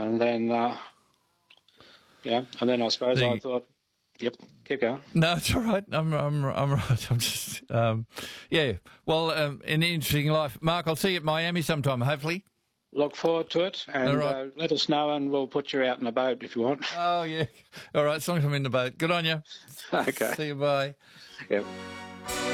And then, and then I suppose I thought, yep, keep going. No, it's all right. I'm right. I'm just, yeah. Well, an interesting life. Mark, I'll see you at Miami sometime, hopefully. Look forward to it, and right. let us know, and we'll put you out in a boat if you want. Oh, yeah. All right, as long as I'm in the boat. Good on you. Okay. See you, bye. Yep.